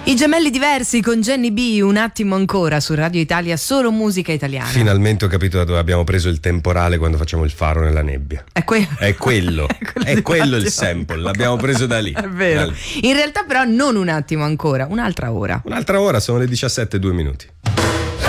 I Gemelli Diversi con Jenny B, un attimo ancora su Radio Italia, solo musica italiana. Finalmente ho capito da dove abbiamo preso il temporale quando facciamo il faro nella nebbia. È quello È quello il sample, l'abbiamo preso da lì. È vero. In realtà però non un attimo ancora, un'altra ora. Un'altra ora, sono le 17:02.